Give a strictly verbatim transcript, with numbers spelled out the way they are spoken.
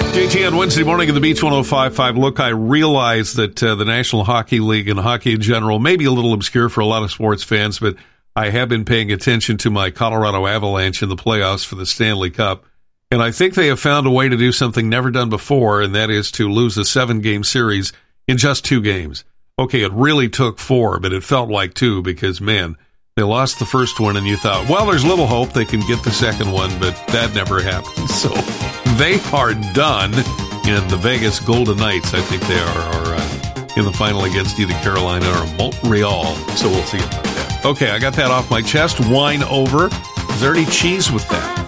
J T on Wednesday morning in the Beach one oh five point five. Look, I realize that uh, the National Hockey League and hockey in general may be a little obscure for a lot of sports fans, but I have been paying attention to my Colorado Avalanche in the playoffs for the Stanley Cup, and I think they have found a way to do something never done before, and that is to lose a seven-game series in just two games. Okay, it really took four, but it felt like two because, man, they lost the first one, and you thought, well, there's little hope they can get the second one, but that never happened. So they are done in the Vegas Golden Knights. I think they are, are uh, in the final against either Carolina or Montreal. So we'll see about that. Okay, I got that off my chest. Wine over. Is there any cheese with that?